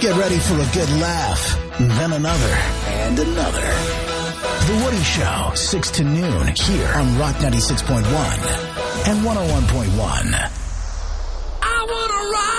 Get ready for a good laugh, then another, and another. The Woody Show, 6 to noon, here on Rock 96.1 and 101.1.